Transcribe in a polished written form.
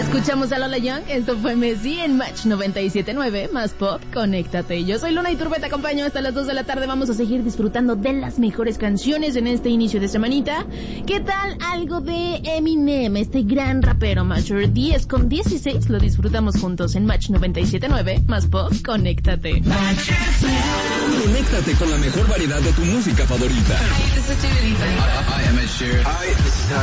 Escuchamos a Lola Young, esto fue Messi en Match 97.9, más pop, conéctate. Yo soy Luna Iturbe, te acompaño hasta las 2 de la tarde, vamos a seguir disfrutando de las mejores canciones en este inicio de semanita. ¿Qué tal algo de Eminem, este gran rapero Mature 10 con 16? Lo disfrutamos juntos en Match 97.9, más pop, conéctate. Conéctate con la mejor variedad de tu música favorita. Hi, this is Dua Lipa. Hi, I'm Ed Sheeran. Hi, this is